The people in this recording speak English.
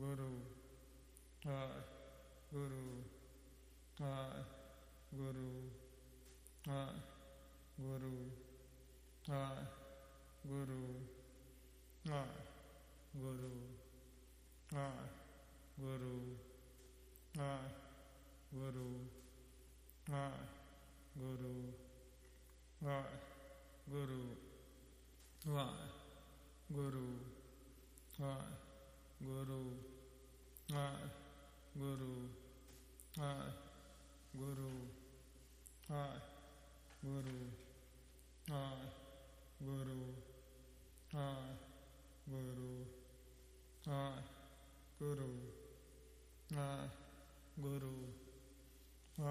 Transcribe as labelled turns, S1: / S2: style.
S1: Guru, I, Guru, I, Guru, I, Guru, I, Guru, I, Guru, I, Guru, I, Guru, I, Guru, I, Guru, I, Guru, I, Guru, I, Guru, I, Guru, I, Guru, I, Guru, I, Guru, I, Guru, I, Guru,